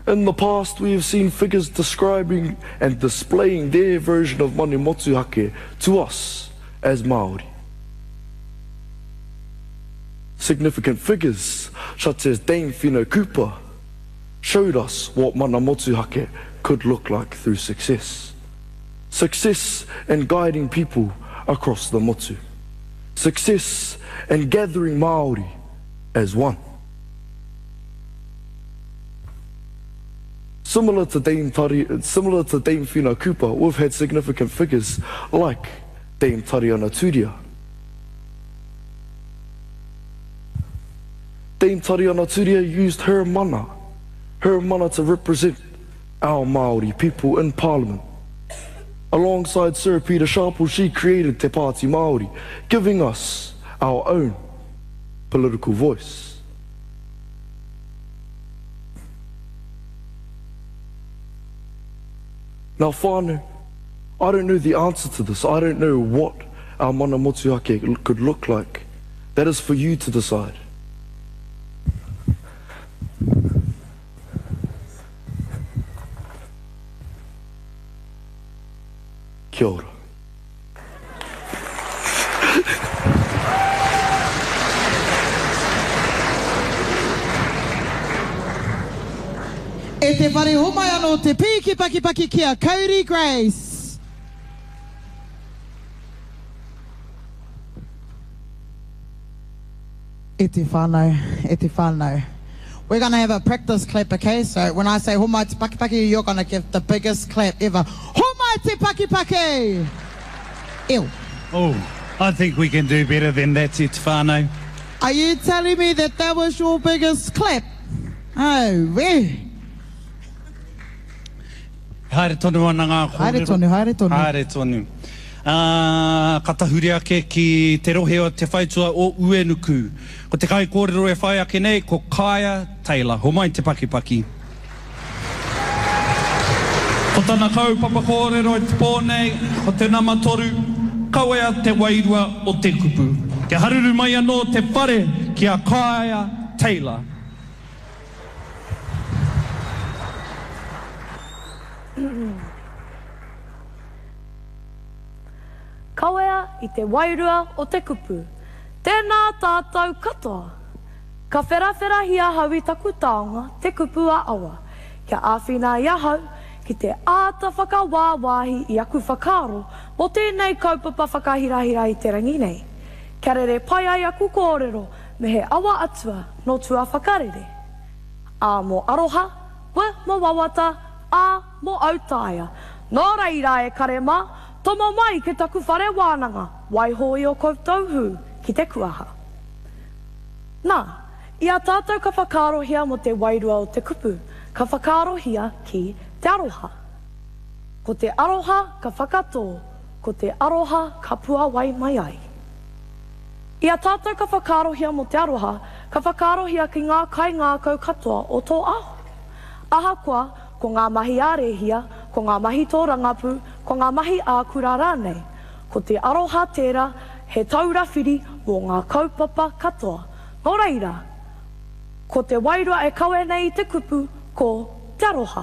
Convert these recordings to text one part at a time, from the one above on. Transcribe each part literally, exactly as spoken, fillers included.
In the past, we have seen figures describing and displaying their version of Mani Motuhake to us as Māori. Significant figures, such as Dame Whino Kupa, showed us what Mana Motuhake could look like through success. Success in guiding people across the motu. Success in gathering Māori as one. Similar to Dame, Tari, similar to Dame Whino Kupa, we've had significant figures like Dame Tariana Turia. Dame Tariana Turia used her mana, her mana to represent our Māori people in Parliament. Alongside Sir Peter Sharple, she created Te Pāti Māori, giving us our own political voice. Now, whānau, I don't know the answer to this. I don't know what our mana motuhake could look like. That is for you to decide. Kia ora. E te whare homai anō te piki paki paki kia Cody Grace. E te whānau, e te whānau. We're going to have a practice clap, okay? So when I say homai te paki paki, you're going to give the biggest clap ever. Homai te paki paki! Ew. Oh, I think we can do better than that, e te whānau. Are you telling me that that was your biggest clap? Oh, weh. Haere tonu ana ngā kōrero. Haere tonu, haere tonu. Haere tonu. Uh, katahuri ake ki te rohe o te whaitua o Uenuku. Ko te kai kōrero e whai ake nei, ko Kaya Taylor. Homai te paki paki. Ko tana kaupapa kōrero e te pōnei, ko te nama toru, kawea te wairua o te kupu. Kia haruru mai anō te whare ki a Kaya Taylor. Kawea i te wairua o te kupu. Tēnā tātou katoa. Ka wherawhera hia hau i taku taonga, te kupu a awa. Kia āwhina ia hau, ki te āta whakawāwāhi i aku whakaro, mo tēnei kaupapa whakahirahira i te rangi nei. Kia rere pai ai aku kōrero, me he awa atua no tua whakarere. A mo aroha, we mo wawata, a mo autaia. Nō reira e karema, tomo mai ke taku whare wānanga, waihoi o koutou hu ki te kuaha. Nā, ia tātou ka whakarohia mo te wairua o te kupu, ka whakarohia ki te aroha. Ko te aroha ka whakatō, ko te aroha ka pua wai mai ai. Ia tātou ka whakarohia mo te aroha, ka whakarohia ki ngā kai ngā kau katoa o tō aho. Ahakoa, ko ngā mahi ārehia, ko ngā mahi tō rangapu, ko ngā mahi ākura rānei. Ko te aroha tērā, he taurawhiri mō ngā kaupapa katoa. Nō reira, ko te wairua e kawe nei i te kupu, ko te aroha.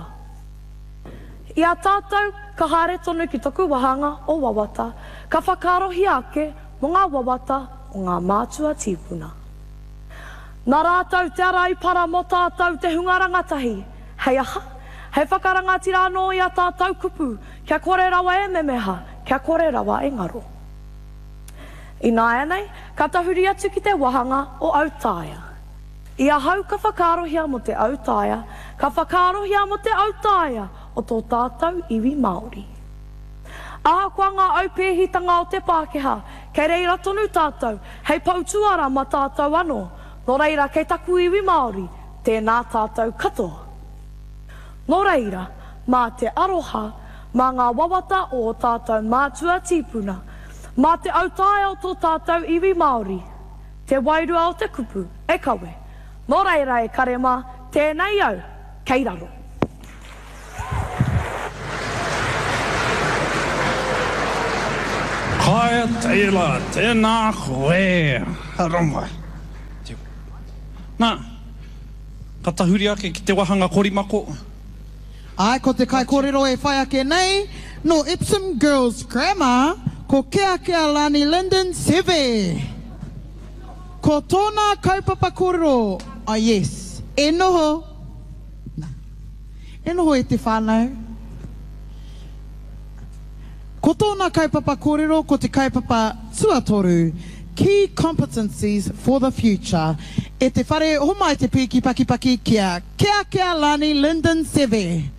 Ia tātou ka haere tonu ki taku wahanga o wawata, ka whakarohi ake mō ngā wawata o ngā mātua tīpuna. Nā rātou te ara i para mo tātou te hunga rangatahi, hei aha. Hei whakarangatira anō i a tātou kupu, kia kore rawa e memeha, kia kore rawa e ngaro. I nāia nei, ka tahuri atu ki te wahanga o Autaia. Ia hau ka whakarohia mo te Autaia, ka whakarohia mo te Autaia o tō tātou iwi Māori. Aha kua ngā aupēhitanga o te Pākehā, kei reira tonu tātou, hei pautuara ma tātou anō, no reira kei taku iwi Māori, tēnā tātou katoa. Nō reira, mā te aroha, mā ngā wawata o tātou mātua tīpuna, mā te Autaia o tō tātou iwi Māori, te wairua o te kupu, e kawe. Nō reira e karema, tēnei au, kei raro. Kaya Taylor, tēnā koe. Haronga. Nā, ka tahuri ake ki te wahanga korimako. Ai, ko te kai kōrero e whai ake nei, no Epsom Girls Grammar, ko Kea Kea Lani Linden Seve. Ko tōna kaupapa kōrero, ah yes, e noho, nah. e noho e te whānau. Ko tōna kaupapa kōrero, ko te kaupapa tuatoru, key competencies for the future. E te whare, homa e te piki paki paki kia, Kea Kea Lani Linden Seve.